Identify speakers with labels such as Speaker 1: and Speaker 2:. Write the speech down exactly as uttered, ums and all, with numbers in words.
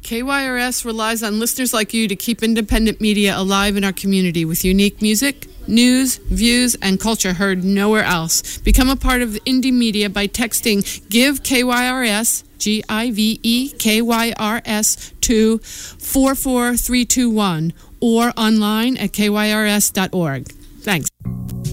Speaker 1: K Y R S relies on listeners like you to keep independent media alive in our community with unique music, news, views, and culture heard nowhere else. Become a part of indie media by texting Give K Y R S, G I V E K Y R S, to four four three two one or online at K Y R S dot org. Thanks.